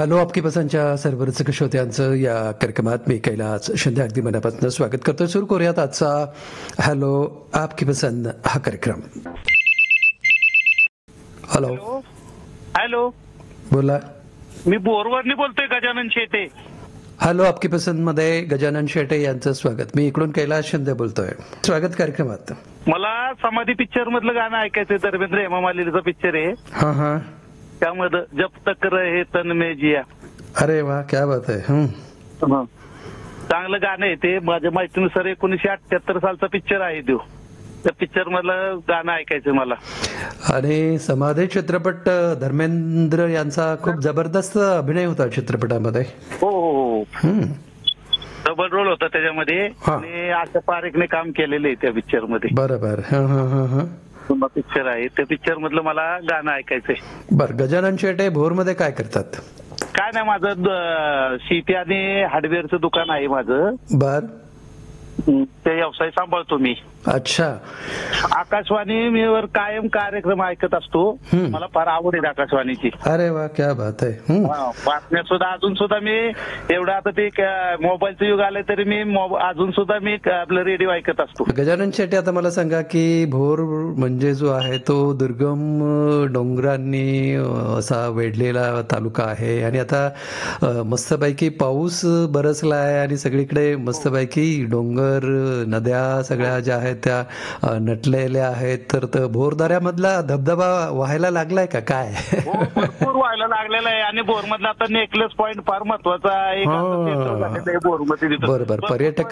Hello आपकी पसंतच्या सर्व रसिक श्रोत्यांचं या कार्यक्रमात मी कैलास शिंदे अगदी मनापासून स्वागत करतो. सुरू करूयात आजचा हॅलो आपकी पसंत हा कार्यक्रम. हॅलो हॅलो, बोला. मी बोरवरनी बोलतोय, गजानन शेटे. हॅलो आपकी पसंत मध्ये गजानन शेटे यांचं स्वागत. मी इकडून कैलास शिंदे बोलतोय. स्वागत कार्यक्रमात. मला समाधी पिक्चर मधलं गाणं ऐकायचंय. धर्मेंद्र हेमा मालिनीचं पिक्चर आहे. हा हा, त्यामध्ये जब तक रहे तन में जिया. अरे वा, क्या बात आहे. चांगलं गाणं आहे ते. माझ्या माहितीनुसार 1978 सालचा पिक्चर आहे तो. त्या पिक्चर मधलं गाणं ऐकायचं मला. आणि समाधी चित्रपट धर्मेंद्र यांचा खूप जबरदस्त अभिनय होता चित्रपटामध्ये. हो हो हो, डबल रोल होता त्याच्यामध्ये. आणि आशा पारेखने काम केलेलं आहे त्या पिक्चर मध्ये. बरोबर. पिक्चर आहे, त्या पिक्चर मधलं मला गाणं ऐकायचंय. बर, गजानन शेटे भोरमध्ये काय करतात? काय नाही, माझं शेती आणि हार्डवेअरचं दुकान आहे माझं. बर, ते व्यवसाय सांभाळतो मी. अच्छा. आकाशवाणीवर कायम कार्यक्रम ऐकत असतो. मला फार आवड आहे आकाशवाणीची. अरे वा, क्या बात आहे. बातम्या सुद्धा अजून सुद्धा मी एवढं, आता ते मोबाईलचं युग आलंय तरी मी अजून सुद्धा मी आपलं रेडिओ ऐकत असतो. गजानन शेट्टी, आता मला सांगा की भोर म्हणजे जो आहे तो दुर्गम डोंगरांनी असा वेढलेला तालुका आहे. आणि आता मस्तपैकी पाऊस बरसला आहे आणि सगळीकडे मस्तपैकी डोंगर, नद्या सगळ्या ज्या आहेत त्या नटलेल्या आहेत. तर भोरदऱ्यामधला धबधबा व्हायला लागलाय का काय? भरपूर व्हायला लागलेला आहे. आणि भोरमधला आता नेकलेस पॉइंट फार महत्वाचा आहे. बरोबर.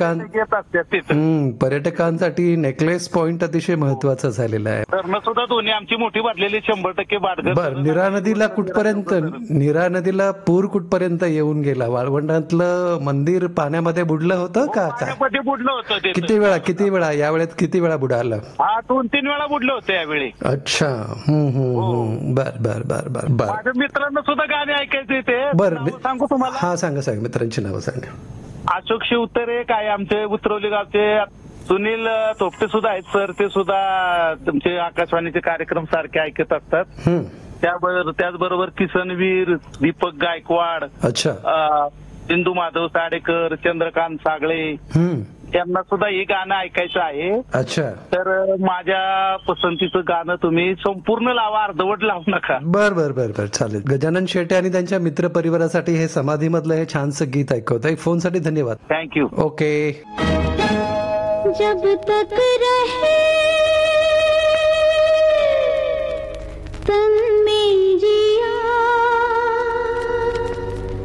पर्यटकांसाठी नेकलेस पॉइंट अतिशय महत्वाचा झालेला आहे. धरणं सुद्धा दोन्ही आमची मोठी भरलेली 100% बाडगं. बर, नीरा नदीला कुठपर्यंत, नीरा नदीला पूर कुठपर्यंत येऊन गेला? वाळवंटातलं मंदिर पाण्यामध्ये बुडलं होतं का? बुडलं होतं. किती वेळा या वेळेत किती वेळा बुडालं? 2-3 वेळा बुडलं होतं यावेळी. अच्छा. बर बर बर बर बर. माझ्या मित्रांना सुद्धा गाणे ऐकायचे ते. बर, सांगू तुम्हाला? हा, सांगा मित्रांची नावं सांगा. अशोक शिवतरे काय आमचे उतरवली गावचे. सुनील थोपटे सुद्धा आहेत सर. ते सुद्धा तुमचे आकाशवाणीचे कार्यक्रम सारखे ऐकत असतात. त्याचबरोबर किसनवीर, दीपक गायकवाड, अच्छा, इंदू माधव साडेकर, चंद्रकांत सागळे, त्यांना सुद्धा हे गाणं ऐकायचं आहे. अच्छा. तर माझ्या पसंतीचं गाणं तुम्ही संपूर्ण लावा, अर्धवट लावू नका. बर बर बर बर, चालेल. गजानन शेटे आणि त्यांच्या मित्र परिवारासाठी हे समाधी मधलं हे छानसं गीत ऐकवतंय. फोनसाठी धन्यवाद. थँक्यू. ओके. जब तक रहे